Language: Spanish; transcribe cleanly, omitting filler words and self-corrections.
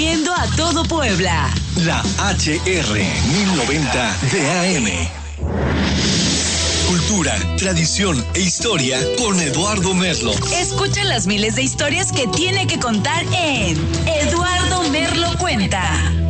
uniendo a todo Puebla. La HR 1090 de AM. Cultura, tradición e historia con Eduardo Merlo. Escucha las miles de historias que tiene que contar en Eduardo Merlo Cuenta.